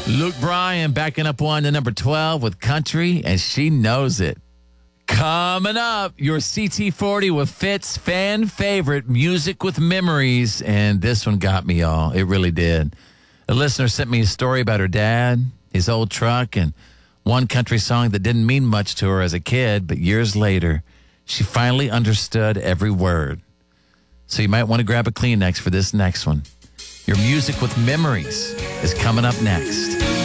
Luke Bryan backing up one to number 12 with Country, and she knows it. Coming up, your CT40 with Fitz fan favorite, Music with Memories. And this one got me, y'all. It really did. A listener sent me a story about her dad, his old truck, and one country song that didn't mean much to her as a kid, but years later, she finally understood every word. So you might want to grab a Kleenex for this next one. Your Music with Memories is coming up next.